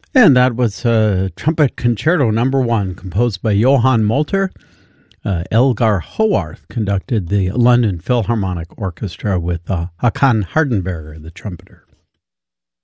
And that was Trumpet Concerto No. 1, composed by Johann Molter. Elgar Howarth conducted the London Philharmonic Orchestra with Hakan Hardenberger, the trumpeter.